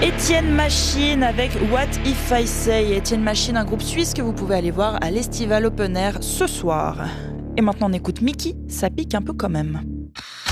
Étienne Machine avec What If I Say. Étienne Machine, un groupe suisse que vous pouvez aller voir à l'Estival Open Air ce soir. Et maintenant on écoute Mickey, ça pique un peu quand même.